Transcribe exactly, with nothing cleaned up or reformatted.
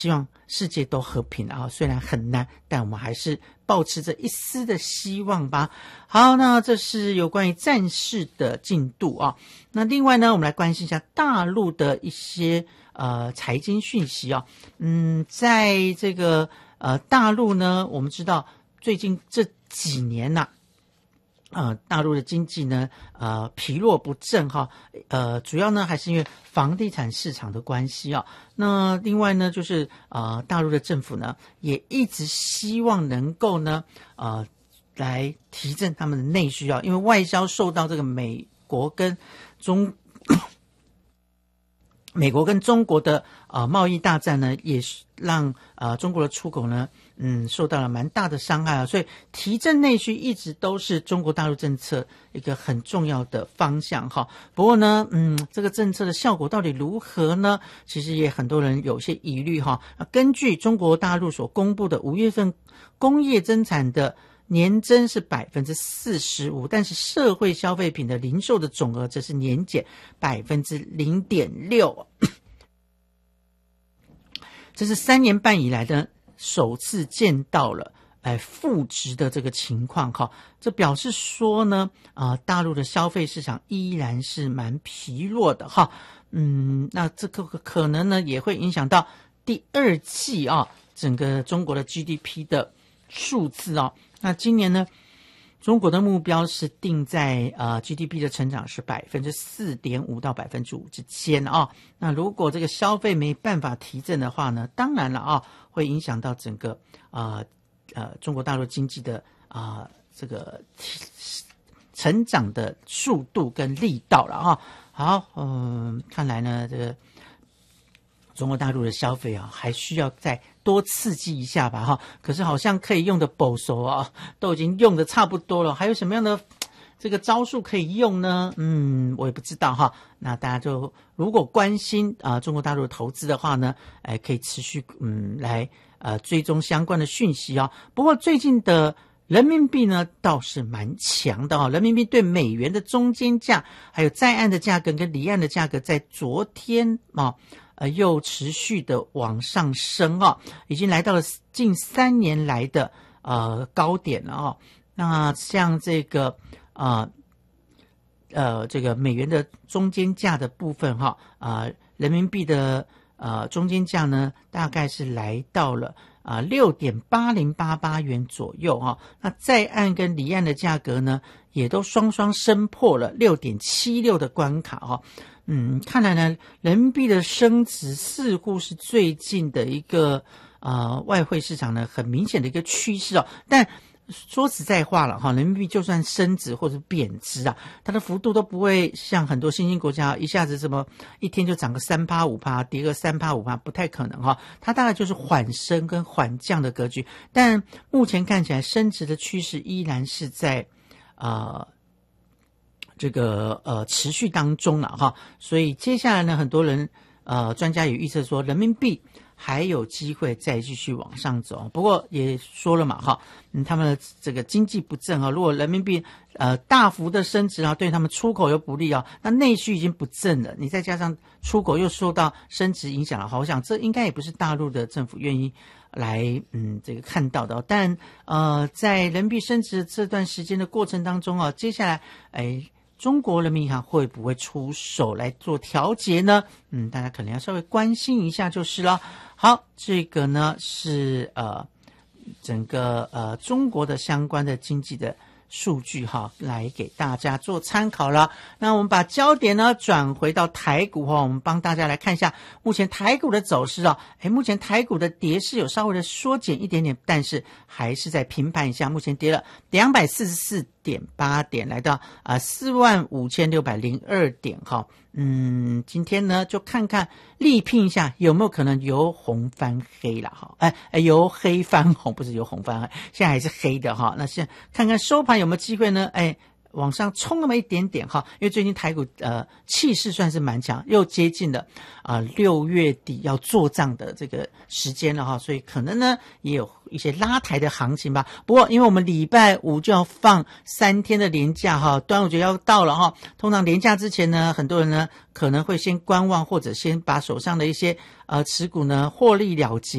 希望世界都和平啊，虽然很难，但我们还是抱持着一丝的希望吧。好，那这是有关于战事的进度啊。那另外呢，我们来关心一下大陆的一些呃财经讯息啊。嗯，在这个呃大陆呢，我们知道最近这几年呐、啊。呃，大陆的经济呢，呃，疲弱不振哈，呃，主要呢还是因为房地产市场的关系啊。那另外呢，就是呃，大陆的政府呢，也一直希望能够呢，呃，来提振他们的内需啊，因为外销受到这个美国跟中美国跟中国的呃贸易大战呢，也让呃中国的出口呢。嗯，受到了蛮大的伤害啊，所以提振内需一直都是中国大陆政策一个很重要的方向哈。不过呢，嗯，这个政策的效果到底如何呢？其实也很多人有些疑虑哈。根据中国大陆所公布的五月份工业增产的年增是百分之四十五，但是社会消费品的零售的总额则是年减百分之零点六，这是三年半以来的。首次见到了哎负值的这个情况哈，这表示说呢，啊、呃，大陆的消费市场依然是蛮疲弱的哈，嗯，那这个可能呢也会影响到第二季啊，整个中国的 G D P 的数字啊，那今年呢，中国的目标是定在呃 G D P 的成长是百分之四点五到百分之五之间啊，那如果这个消费没办法提振的话呢，当然了啊。会影响到整个啊 呃, 呃中国大陆经济的啊、呃、这个成长的速度跟力道了啊。好，嗯、呃，看来呢，这个中国大陆的消费啊，还需要再多刺激一下吧哈。可是好像可以用的保守啊，都已经用的差不多了，还有什么样的？这个招数可以用呢？嗯，我也不知道哈。那大家就如果关心啊、呃、中国大陆的投资的话呢，哎，可以持续嗯来呃追踪相关的讯息啊。不过最近的人民币呢倒是蛮强的啊，人民币对美元的中间价，还有在岸的价格跟离岸的价格，在昨天啊呃又持续的往上升啊，已经来到了近三年来的呃高点了啊。那像这个。啊、呃，呃，这个美元的中间价的部分哈，啊、呃，人民币的呃中间价呢，大概是来到了啊六点八零八八元左右哈。那在岸跟离岸的价格呢，也都双双升破了六点七六的关卡哈。嗯，看来呢，人民币的升值似乎是最近的一个啊、呃、外汇市场呢很明显的一个趋势哦，但。说实在话了哈，人民币就算升值或者贬值啊，它的幅度都不会像很多新兴国家一下子什么一天就涨个三趴五趴，跌个三趴五趴，不太可能哈。它大概就是缓升跟缓降的格局，但目前看起来升值的趋势依然是在呃这个呃持续当中了哈。所以接下来呢，很多人呃专家也预测说，人民币。还有机会再继续往上走，不过也说了嘛，哈，嗯，他们的这个经济不振啊，如果人民币呃大幅的升值啊，对他们出口又不利啊，那内需已经不振了，你再加上出口又受到升值影响了，好，我想这应该也不是大陆的政府愿意来嗯这个看到的、哦，但呃在人民币升值这段时间的过程当中啊，接下来哎。中国人民银行会不会出手来做调节呢？嗯，大家可能要稍微关心一下就是了。好，这个呢是呃整个呃中国的相关的经济的数据哈，来给大家做参考了。那我们把焦点呢转回到台股哈，我们帮大家来看一下目前台股的走势啊。诶，目前台股的跌势有稍微的缩减一点点，但是还是在平盘以下，目前跌了两百四十四点八点，来到啊四万五千六百零二点哈。嗯，今天呢就看看力拼一下有没有可能由红翻黑了哈，哎哎由黑翻红，不是由红翻黑，现在还是黑的哈。那现在看看收盘有没有机会呢？哎往上冲那么一点点哈，因为最近台股呃气势算是蛮强，又接近了啊六月底要做账的这个时间了哈，所以可能呢也有一些拉抬的行情吧。不过因为我们礼拜五就要放三天的连假哈，端午节要到了哈，通常连假之前呢，很多人呢可能会先观望，或者先把手上的一些呃持股呢获利了结。